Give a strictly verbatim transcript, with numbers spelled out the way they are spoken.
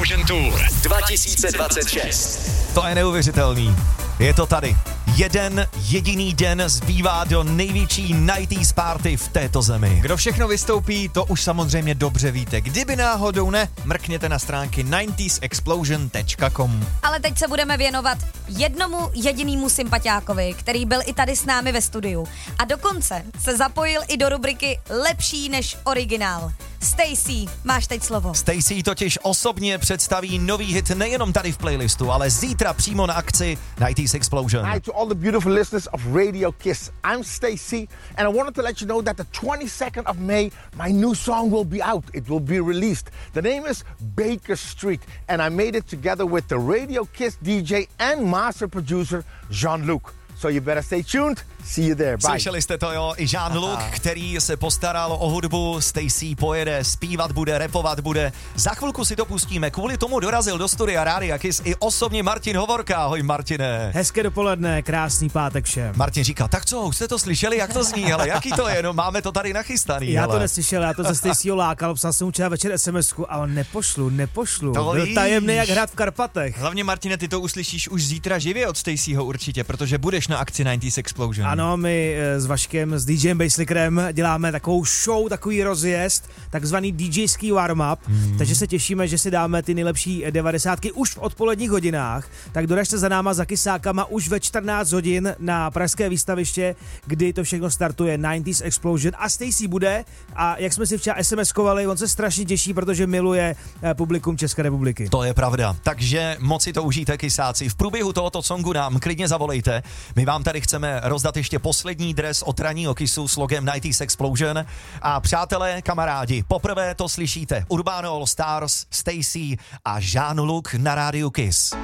Explosion Tour dva tisíce dvacet šest. To je neuvěřitelný. Je to tady. Jeden jediný den zbývá do největší nineties party v této zemi. Kdo všechno vystoupí, to už samozřejmě dobře víte. Kdyby náhodou ne, mrkněte na stránky nineties explosion tečka com. Ale teď se budeme věnovat jednomu jedinému sympatiákovi, který byl i tady s námi ve studiu. A dokonce se zapojil i do rubriky Lepší než originál. Stacey, máš teď slovo. Stacey totiž osobně představí nový hit nejenom tady v playlistu, ale zítra přímo na akci nineties Explosion. Hi to all the beautiful listeners of Radio Kiss. I'm Stacey and I wanted to let you know that the twenty-second of May my new song will be out. It will be released. The name is Baker Street and I made it together with the Radio Kiss D J and master producer Jean-Luc. So you better stay tuned. See you there. Bye. Slyšeli jste to, jo? I Jean-Luc, který se postaral o hudbu. Stacey pojede, zpívat bude, rapovat bude. Za chvilku si to pustíme. Kvůli tomu dorazil do studia Rádia Kiss i osobně Martin Hovorka. Ahoj, Martine. Hezké dopoledne, krásný pátek všem. Martin říká, tak co, už jste to slyšeli, jak to zní, ale jaký to je, no máme to tady nachystaný. Já hele. to neslyšel, já to ze Staceyho lákal, psal jsem včera večer SMSku a on nepošlu, nepošlu. To Byl víš. tajemný jak hrad v Karpatech. Hlavně, Martine, ty to uslyšíš už zítra živě od Staceyho určitě, protože budeš na akci nineties Explosion. Ano, my e, s Vaškem, s DJem Basslickerem děláme takovou show, takový rozjezd, takzvaný DJský warm-up, hmm. takže se těšíme, že si dáme ty nejlepší devadesátky už v odpoledních hodinách, tak doražte za náma za kysákama už ve čtrnáct hodin na pražské výstaviště, kdy to všechno startuje nineties Explosion a Stacey bude a jak jsme si včera SMSkovali, on se strašně těší, protože miluje publikum České republiky. To je pravda, takže moc si to užijte, kysáci. V průběhu tohoto songu nám klidně zavolejte, my vám tady chceme rozdat ještě poslední dres od ranního Kissu s logem nineties Explosion. A přátelé, kamarádi, poprvé to slyšíte. Urbano All Stars, Stacey a Jean-Luc na rádiu Kiss.